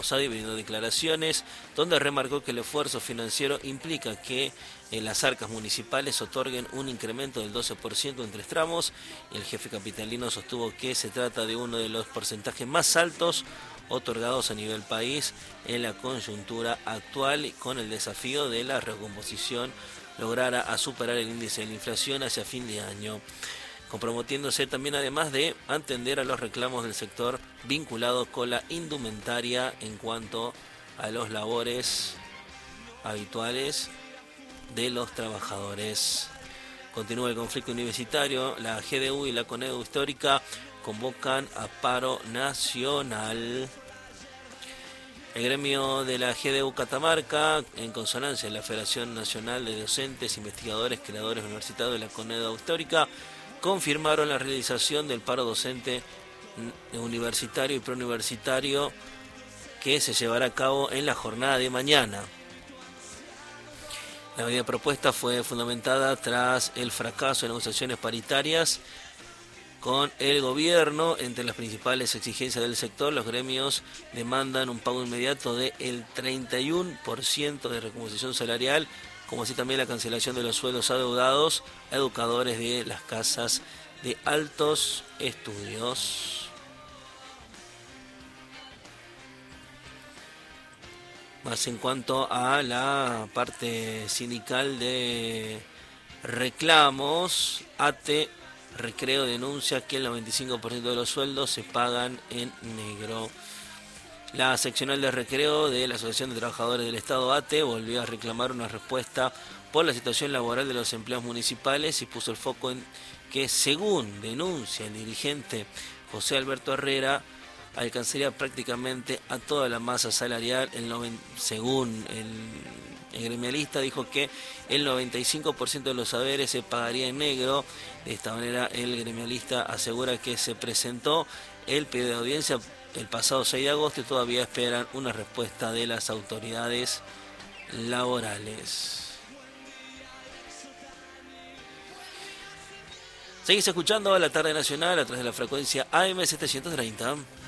ha dividido declaraciones donde remarcó que el esfuerzo financiero implica que las arcas municipales otorguen un incremento del 12% en 3 tramos. El jefe capitalino sostuvo que se trata de uno de los porcentajes más altos otorgados a nivel país en la coyuntura actual, con el desafío de la recomposición lograra a superar el índice de la inflación hacia fin de año, comprometiéndose también además de atender a los reclamos del sector vinculados con la indumentaria en cuanto a los labores habituales de los trabajadores. Continúa el conflicto universitario, la GDU y la CONEDU histórica convocan a paro nacional. El gremio de la GDU Catamarca, en consonancia de la Federación Nacional de Docentes, Investigadores, Creadores Universitarios de la CONEDU histórica, confirmaron la realización del paro docente universitario y preuniversitario que se llevará a cabo en la jornada de mañana. La medida propuesta fue fundamentada tras el fracaso de negociaciones paritarias con el gobierno. Entre las principales exigencias del sector, los gremios demandan un pago inmediato del 31% de recomposición salarial, como así también la cancelación de los sueldos adeudados a educadores de las casas de altos estudios. Más en cuanto a la parte sindical de reclamos, ATE Recreo denuncia que el 95% de los sueldos se pagan en negro. La seccional de Recreo de la Asociación de Trabajadores del Estado, ATE, volvió a reclamar una respuesta por la situación laboral de los empleados municipales y puso el foco en que, según denuncia el dirigente José Alberto Herrera, alcanzaría prácticamente a toda la masa salarial. Según el gremialista, dijo que el 95% de los saberes se pagaría en negro. De esta manera, el gremialista asegura que se presentó el pedido de audiencia el pasado 6 de agosto y todavía esperan una respuesta de las autoridades laborales. Seguís escuchando a La Tarde Nacional a través de la frecuencia AM 730.